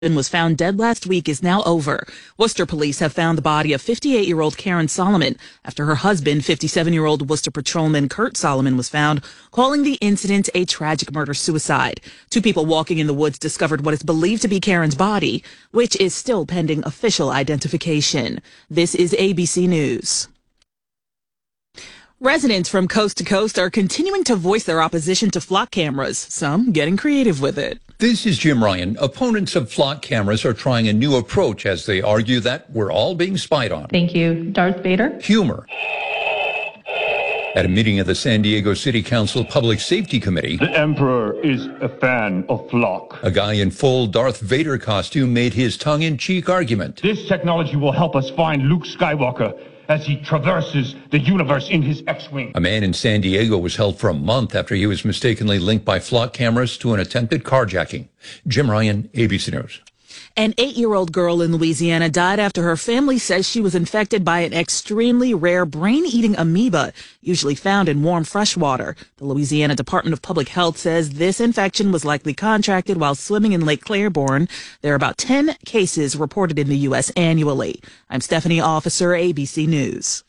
was found dead last week is now over. Worcester police have found the body of 58-year-old Karen Solomon after her husband, 57-year-old Worcester patrolman Kurt Solomon, was found, calling the incident a tragic murder-suicide. Two people walking in the woods discovered what is believed to be Karen's body, which is still pending official identification. This is ABC News. Residents from coast to coast are continuing to voice their opposition to flock cameras, some getting creative with it. This is Jim Ryan. Opponents of flock cameras are trying a new approach as they argue that we're all being spied on. Thank you, Darth Vader. Humor. At a meeting of the San Diego City Council Public Safety Committee, the Emperor is a fan of flock. A guy in full Darth Vader costume made his tongue-in-cheek argument. This technology will help us find Luke Skywalker as he traverses the universe in his X-Wing. A man in San Diego was held for a month after he was mistakenly linked by flock cameras to an attempted carjacking. Jim Ryan, ABC News. An 8-year-old girl in Louisiana died after her family says she was infected by an extremely rare brain-eating amoeba, usually found in warm fresh water. The Louisiana Department of Public Health says this infection was likely contracted while swimming in Lake Claiborne. There are about 10 cases reported in the U.S. annually. I'm Stephanie Officer, ABC News.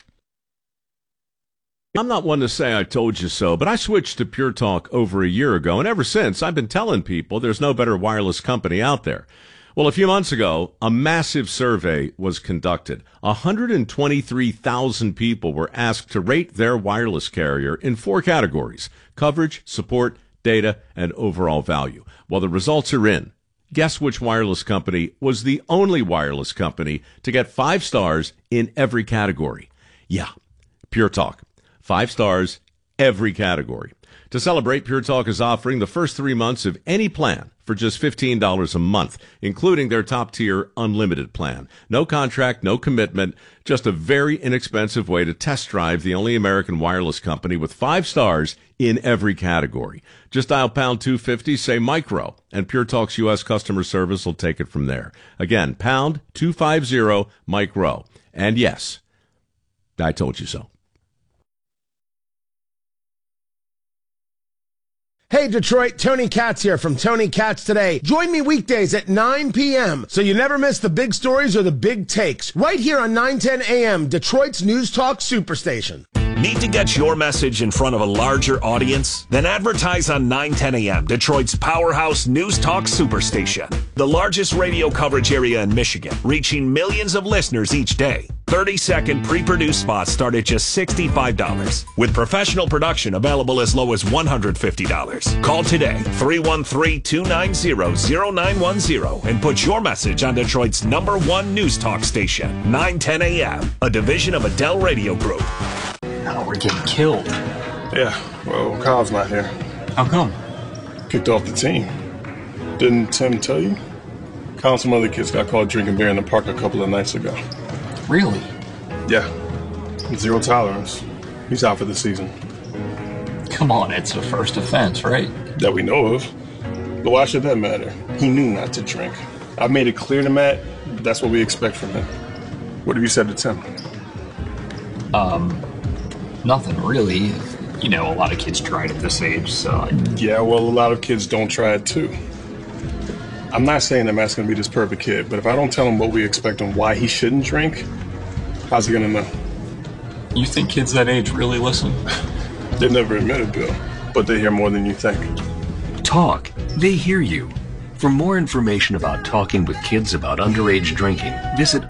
I'm not one to say I told you so, but I switched to Pure Talk over a year ago, and ever since I've been telling people there's no better wireless company out there. Well, a few months ago, a massive survey was conducted. 123,000 people were asked to rate their wireless carrier in 4 categories: coverage, support, data, and overall value. Well, the results are in. Guess which wireless company was the only wireless company to get 5 stars in every category? Yeah, Pure Talk. 5 stars, every category. To celebrate, Pure Talk is offering the first 3 months of any plan for just $15 a month, including their top-tier unlimited plan. No contract, no commitment, just a very inexpensive way to test drive the only American wireless company with 5 stars in every category. Just dial pound 250, say micro, and Pure Talk's U.S. customer service will take it from there. Again, pound 250 micro. And yes, I told you so. Hey, Detroit, Tony Katz here from Tony Katz Today. Join me weekdays at 9 p.m. so you never miss the big stories or the big takes. Right here on 910 a.m., Detroit's News Talk Superstation. Need to get your message in front of a larger audience? Then advertise on 910 a.m., Detroit's powerhouse News Talk Superstation. The largest radio coverage area in Michigan, reaching millions of listeners each day. 30-second pre-produced spots start at just $65, with professional production available as low as $150. Call today, 313-290-0910, and put your message on Detroit's #1 News Talk station, 910 a.m., a division of Adele Radio Group. Oh, we're getting killed. Yeah, well, Kyle's not here. How come? Kicked off the team. Didn't Tim tell you? Kyle and some other kids got caught drinking beer in the park a couple of nights ago. Really? Yeah. 0 tolerance. He's out for the season. Come on, it's a first offense, right? That we know of. But why should that matter? He knew not to drink. I made it clear to Matt, that's what we expect from him. What have you said to Tim? Nothing really. You know, a lot of kids try it at this age, so... Yeah, well, a lot of kids don't try it too. I'm not saying that Matt's going to be this perfect kid, but if I don't tell him what we expect and why he shouldn't drink, how's he going to know? You think kids that age really listen? They never admit it, Bill, but they hear more than you think. Talk. They hear you. For more information about talking with kids about underage drinking, visit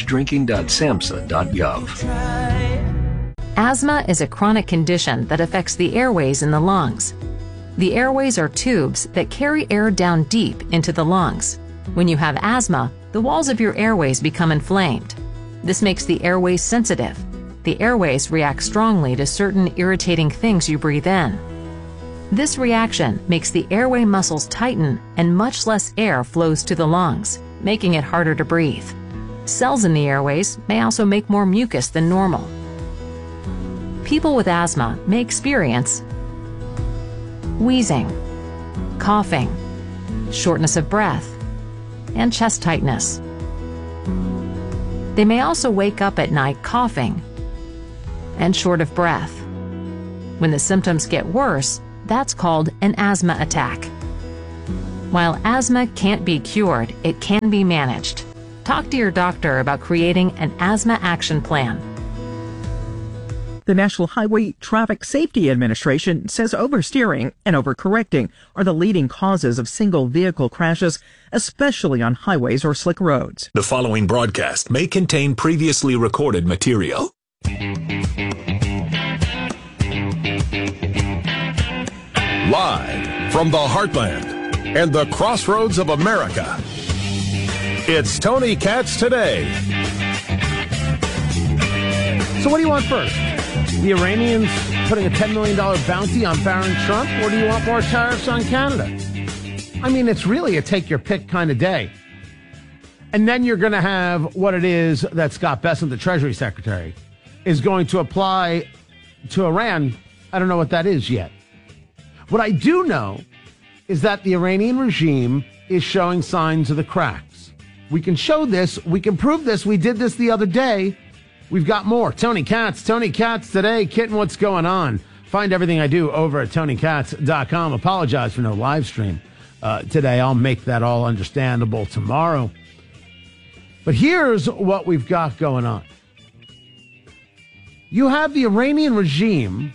underagedrinking.samhsa.gov. Asthma is a chronic condition that affects the airways in the lungs. The airways are tubes that carry air down deep into the lungs. When you have asthma, the walls of your airways become inflamed. This makes the airways sensitive. The airways react strongly to certain irritating things you breathe in. This reaction makes the airway muscles tighten and much less air flows to the lungs, making it harder to breathe. Cells in the airways may also make more mucus than normal. People with asthma may experience wheezing, coughing, shortness of breath, and chest tightness. They may also wake up at night coughing and short of breath. When the symptoms get worse, that's called an asthma attack. While asthma can't be cured, it can be managed. Talk to your doctor about creating an asthma action plan. The National Highway Traffic Safety Administration says oversteering and overcorrecting are the leading causes of single vehicle crashes, especially on highways or slick roads. The following broadcast may contain previously recorded material. Live from the heartland and the crossroads of America, it's Tony Katz Today. So what do you want first? The Iranians putting a $10 million bounty on Barron Trump, or do you want more tariffs on Canada? I mean, it's really a take-your-pick kind of day. And then you're going to have what it is that Scott Bessent, the Treasury Secretary, is going to apply to Iran. I don't know what that is yet. What I do know is that the Iranian regime is showing signs of the cracks. We can show this. We can prove this. We did this the other day. We've got more. Tony Katz Today. Kitten, what's going on? Find everything I do over at TonyKatz.com. Apologize for no live stream today. I'll make that all understandable tomorrow. But here's what we've got going on. You have the Iranian regime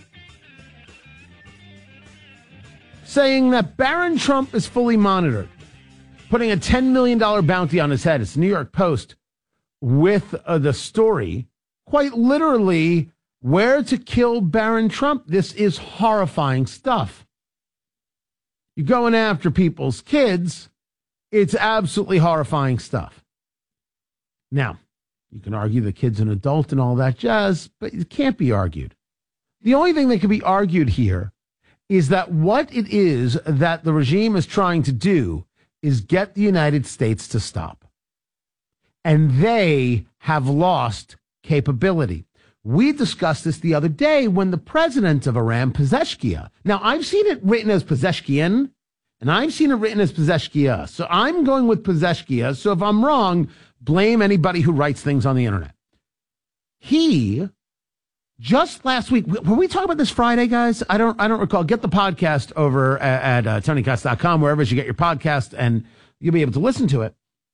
saying that Barron Trump is fully monitored, putting a $10 million bounty on his head. It's the New York Post with the story, quite literally, where to kill Barron Trump. This is horrifying stuff. You're going after people's kids. It's absolutely horrifying stuff. Now, you can argue the kid's an adult and all that jazz, but it can't be argued. The only thing that can be argued here is that what it is that the regime is trying to do is get the United States to stop. And they have lost capability. We discussed this the other day when the president of Iran, Pezeshkian. Now, I've seen it written as Pezeshkian, and I've seen it written as Pezeshkian. So I'm going with Pezeshkian. So if I'm wrong, blame anybody who writes things on the internet. He just last week, were we talking about this Friday, guys? I don't recall. Get the podcast over at TonyKatz.com, wherever you get your podcast, and you'll be able to listen to it.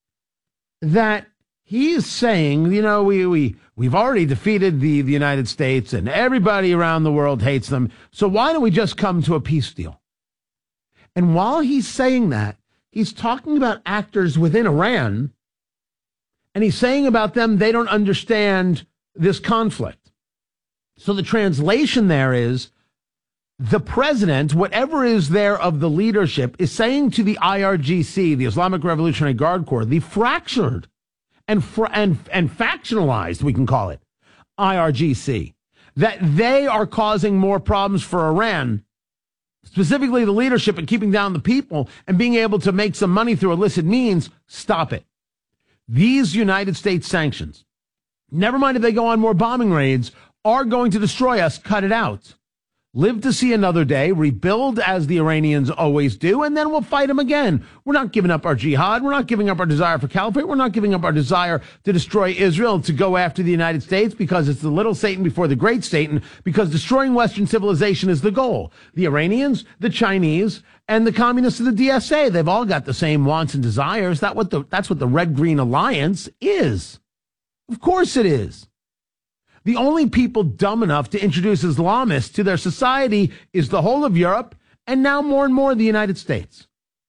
That he is saying, you know, we've already defeated the United States, and everybody around the world hates them. So why don't we just come to a peace deal? And while he's saying that, he's talking about actors within Iran, and he's saying about them, they don't understand this conflict. So the translation there is the president, whatever is there of the leadership, is saying to the IRGC, the Islamic Revolutionary Guard Corps, the fractured and factionalized, we can call it, IRGC, that they are causing more problems for Iran, specifically the leadership, and keeping down the people and being able to make some money through illicit means. Stop it. These United States sanctions, never mind if they go on more bombing raids, are going to destroy us. Cut it out. Live to see another day, rebuild as the Iranians always do, and then we'll fight them again. We're not giving up our jihad. We're not giving up our desire for caliphate. We're not giving up our desire to destroy Israel, to go after the United States, because it's the little Satan before the great Satan, because destroying Western civilization is the goal. The Iranians, the Chinese, and the communists of the DSA, they've all got the same wants and desires. That's what the Red-Green Alliance is. Of course it is. The only people dumb enough to introduce Islamists to their society is the whole of Europe, and now more and more the United States.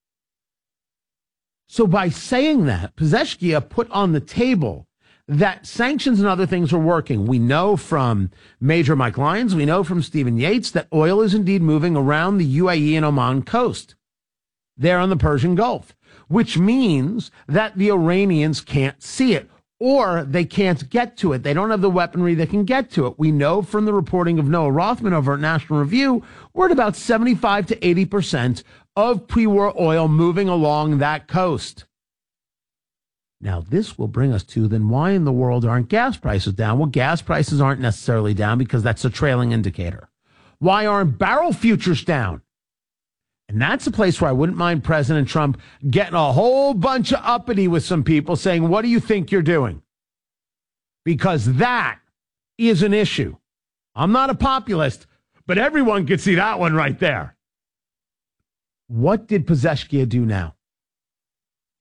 So by saying that, Pezeshkian put on the table that sanctions and other things are working. We know from Major Mike Lyons, we know from Stephen Yates, that oil is indeed moving around the UAE and Oman coast, there on the Persian Gulf, which means that the Iranians can't see it. Or they can't get to it. They don't have the weaponry that can get to it. We know from the reporting of Noah Rothman over at National Review, we're at about 75 to 80% of pre-war oil moving along that coast. Now, this will bring us to, then why in the world aren't gas prices down? Well, gas prices aren't necessarily down because that's a trailing indicator. Why aren't barrel futures down? And that's a place where I wouldn't mind President Trump getting a whole bunch of uppity with some people saying, what do you think you're doing? Because that is an issue. I'm not a populist, but everyone could see that one right there. What did Pezeshkian do now?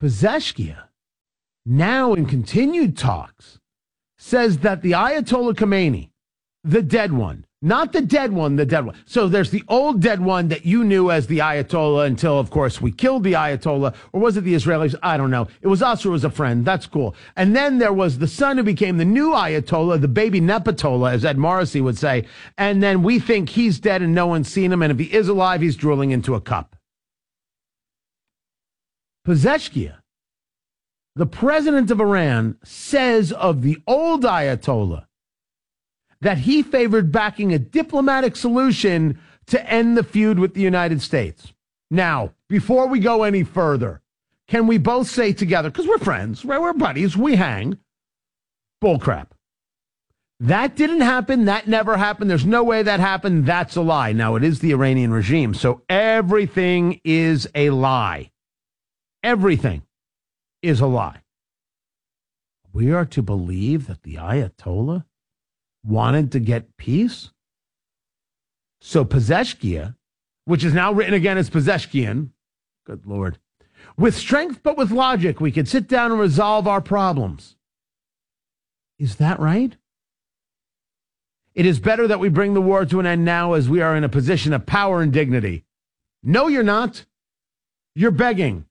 Pezeshkian, now in continued talks, says that the Ayatollah Khomeini, the dead one, not the dead one, the dead one. So there's the old dead one that you knew as the Ayatollah until, of course, we killed the Ayatollah. Or was it the Israelis? I don't know. It was us or it was a friend. That's cool. And then there was the son who became the new Ayatollah, the baby Nepatollah, as Ed Morrissey would say. And then we think he's dead and no one's seen him. And if he is alive, he's drooling into a cup. Pezeshkian, the president of Iran, says of the old Ayatollah that he favored backing a diplomatic solution to end the feud with the United States. Now, before we go any further, can we both say together, because we're friends, right? We're buddies, we hang, bullcrap. That didn't happen. That never happened. There's no way that happened. That's a lie. Now, it is the Iranian regime, so everything is a lie. Everything is a lie. We are to believe that the Ayatollah wanted to get peace? So Pezeshkian, which is now written again as Pezeshkian, good Lord, with strength but with logic, we could sit down and resolve our problems. Is that right? It is better that we bring the war to an end now as we are in a position of power and dignity. No, you're not. You're begging.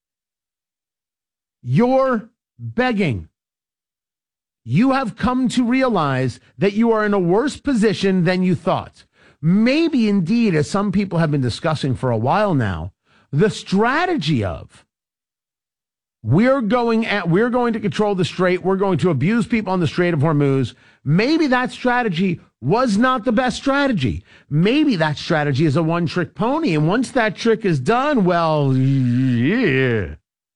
You're begging. You have come to realize that you are in a worse position than you thought. Maybe indeed, as some people have been discussing for a while now, the strategy of we're going to control the Strait, we're going to abuse people on the Strait of Hormuz. Maybe that strategy was not the best strategy. Maybe that strategy is a one-trick pony, and once that trick is done, well, yeah.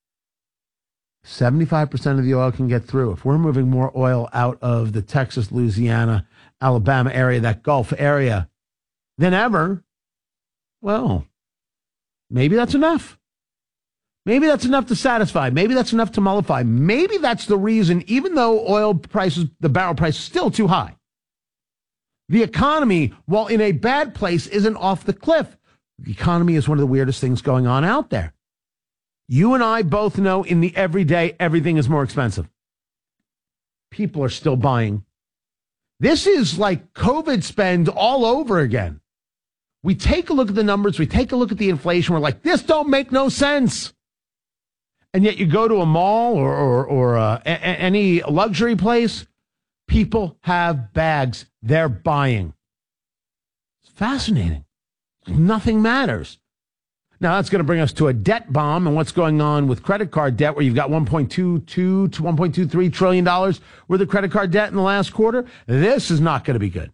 75% of the oil can get through. If we're moving more oil out of the Texas, Louisiana, Alabama area, that Gulf area, than ever, well, maybe that's enough. Maybe that's enough to satisfy. Maybe that's enough to mollify. Maybe that's the reason, even though oil prices, the barrel price is still too high, the economy, while in a bad place, isn't off the cliff. The economy is one of the weirdest things going on out there. You and I both know in the everyday, everything is more expensive. People are still buying. This is like COVID spend all over again. We take a look at the numbers. We take a look at the inflation. We're like, this don't make no sense. And yet you go to a mall or any luxury place, people have bags. They're buying. It's fascinating. Nothing matters. Now, that's going to bring us to a debt bomb and what's going on with credit card debt, where you've got $1.22 to $1.23 trillion worth of credit card debt in the last quarter. This is not going to be good.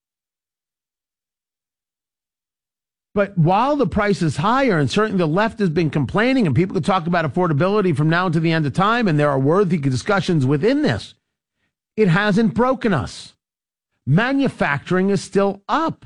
But while the price is higher, and certainly the left has been complaining, and people could talk about affordability from now to the end of time, and there are worthy discussions within this, it hasn't broken us. Manufacturing is still up.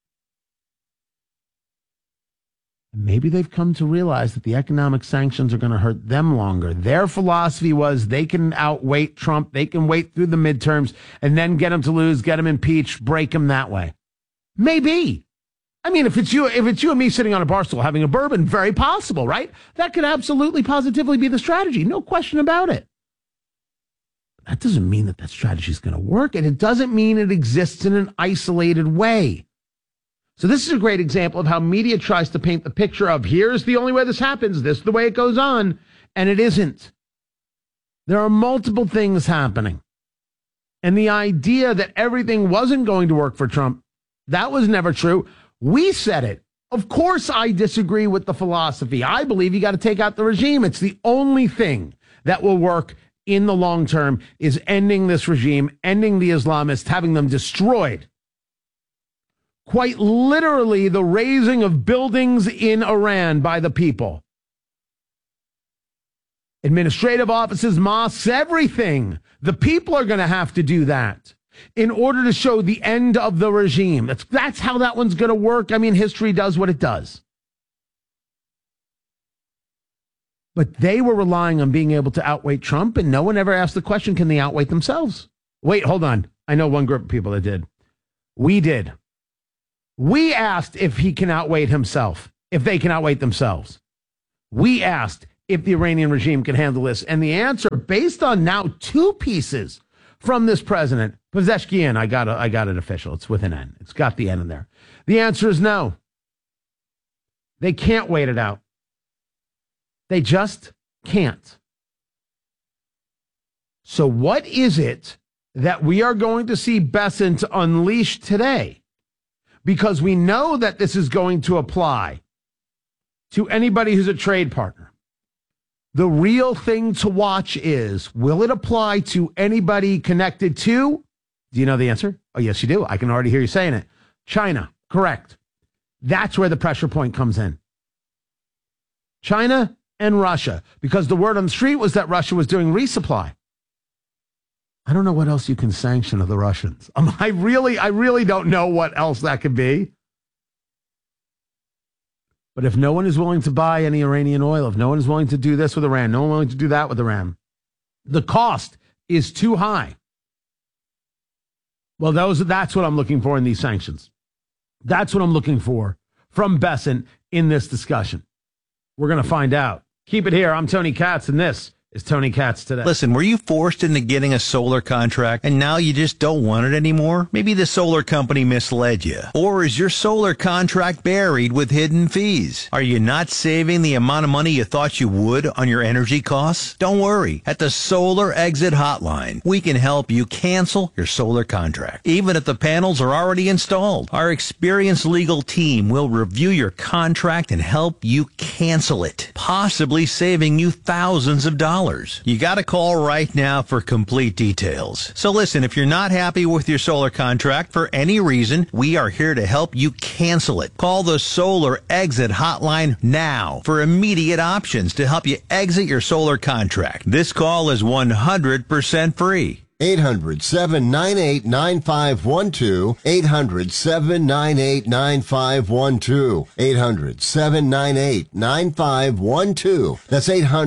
Maybe they've come to realize that the economic sanctions are going to hurt them longer. Their philosophy was they can outweight Trump. They can wait through the midterms and then get him to lose, get him impeached, break him that way. Maybe. I mean, if it's you and me sitting on a bar stool having a bourbon, very possible, right? That could absolutely positively be the strategy. No question about it. That doesn't mean that strategy is going to work, and it doesn't mean it exists in an isolated way. So this is a great example of how media tries to paint the picture of here's the only way this happens, this is the way it goes on, and it isn't. There are multiple things happening. And the idea that everything wasn't going to work for Trump, that was never true. We said it. Of course I disagree with the philosophy. I believe you got to take out the regime. It's the only thing that will work in the long term is ending this regime, ending the Islamists, having them destroyed. Quite literally, the razing of buildings in Iran by the people. Administrative offices, mosques, everything. The people are going to have to do that in order to show the end of the regime. That's how that one's going to work. I mean, history does what it does. But they were relying on being able to outweigh Trump, and no one ever asked the question, can they outweigh themselves? Wait, hold on. I know one group of people that did. We did. We asked if he can outweigh himself, if they can outweigh themselves. We asked if the Iranian regime can handle this. And the answer, based on now 2 pieces from this president, Pezeshkian, I got it official. It's with an N. It's got the N in there. The answer is no. They can't wait it out. They just can't. So what is it that we are going to see Bessent unleash today? Because we know that this is going to apply to anybody who's a trade partner. The real thing to watch is, will it apply to anybody connected to, do you know the answer? Oh, yes, you do. I can already hear you saying it. China, correct. That's where the pressure point comes in. China and Russia, because the word on the street was that Russia was doing resupply. I don't know what else you can sanction of the Russians. I really don't know what else that could be. But if no one is willing to buy any Iranian oil, if no one is willing to do this with Iran, no one is willing to do that with Iran, the cost is too high. Well, that's what I'm looking for in these sanctions. That's what I'm looking for from Bessent in this discussion. We're going to find out. Keep it here. I'm Tony Katz, and this is Tony Katz Today. Listen, were you forced into getting a solar contract and now you just don't want it anymore? Maybe the solar company misled you. Or is your solar contract buried with hidden fees? Are you not saving the amount of money you thought you would on your energy costs? Don't worry. At the Solar Exit Hotline, we can help you cancel your solar contract, even if the panels are already installed. Our experienced legal team will review your contract and help you cancel it, possibly saving you thousands of dollars. You got to call right now for complete details. So listen, if you're not happy with your solar contract for any reason, we are here to help you cancel it. Call the Solar Exit Hotline now for immediate options to help you exit your solar contract. This call is 100% free. 800-798-9512. 800-798-9512. 800-798-9512. That's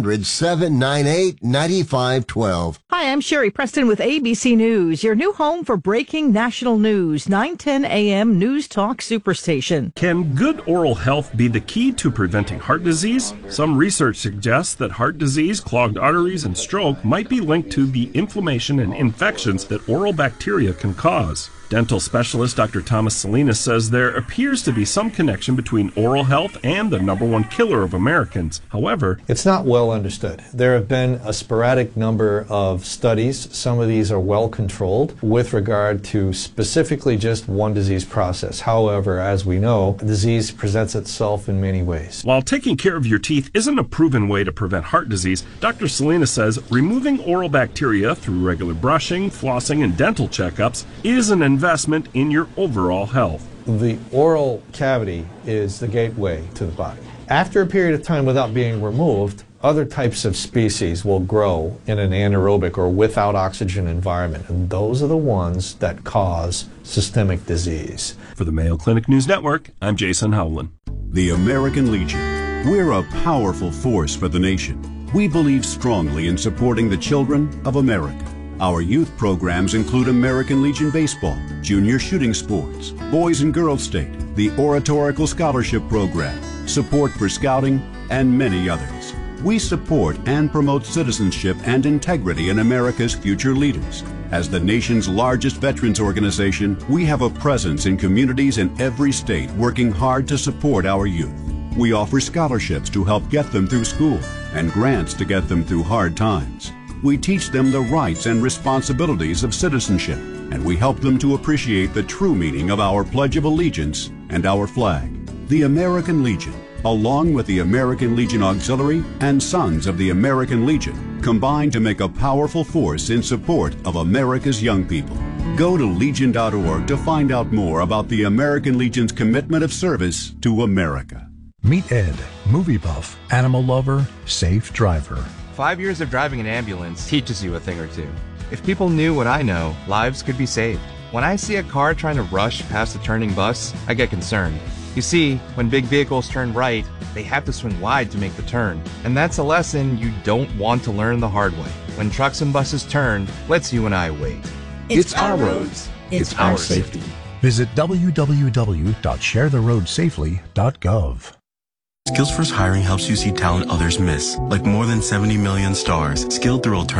800-798-9512. Hi, I'm Sherry Preston with ABC News, your new home for breaking national news. 9:10 a.m. News Talk Superstation. Can good oral health be the key to preventing heart disease? Some research suggests that heart disease, clogged arteries, and stroke might be linked to the inflammation and infections that oral bacteria can cause. Dental specialist Dr. Thomas Salinas says there appears to be some connection between oral health and the #1 killer of Americans. However, it's not well understood. There have been a sporadic number of studies. Some of these are well controlled with regard to specifically just one disease process. However, as we know, disease presents itself in many ways. While taking care of your teeth isn't a proven way to prevent heart disease, Dr. Salinas says removing oral bacteria through regular brushing, flossing, and dental checkups is an investment in your overall health. The oral cavity is the gateway to the body. After a period of time without being removed, other types of species will grow in an anaerobic or without oxygen environment, and those are the ones that cause systemic disease. For the Mayo Clinic News Network, I'm Jason Howland. The American Legion. We're a powerful force for the nation. We believe strongly in supporting the children of America. Our youth programs include American Legion Baseball, Junior Shooting Sports, Boys and Girls State, the Oratorical Scholarship Program, support for Scouting, and many others. We support and promote citizenship and integrity in America's future leaders. As the nation's largest veterans organization, we have a presence in communities in every state working hard to support our youth. We offer scholarships to help get them through school and grants to get them through hard times. We teach them the rights and responsibilities of citizenship, and we help them to appreciate the true meaning of our Pledge of Allegiance and our flag. The American Legion, along with the American Legion Auxiliary and Sons of the American Legion, combine to make a powerful force in support of America's young people. Go to legion.org to find out more about the American Legion's commitment of service to America. Meet Ed, movie buff, animal lover, safe driver. 5 years of driving an ambulance teaches you a thing or two. If people knew what I know, lives could be saved. When I see a car trying to rush past a turning bus, I get concerned. You see, when big vehicles turn right, they have to swing wide to make the turn. And that's a lesson you don't want to learn the hard way. When trucks and buses turn, let's you and I wait. It's our roads. It's our safety. Visit www.sharetheroadsafely.gov. Skills First Hiring helps you see talent others miss, like more than 70 million stars, skilled through alternative